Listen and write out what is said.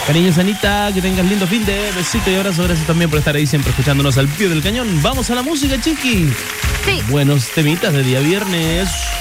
Cariño, Sanita, que tengas lindo fin de besito y abrazo. Gracias también por estar ahí siempre escuchándonos al pie del cañón. Vamos a la música, chiqui. Sí. Buenos temitas de día viernes.